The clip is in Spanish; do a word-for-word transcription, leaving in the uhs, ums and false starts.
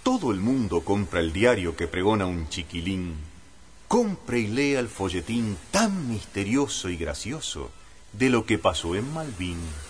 Todo el mundo compra el diario que pregona un chiquilín. Compre y lea el folletín tan misterioso y gracioso de lo que pasó en Malvin.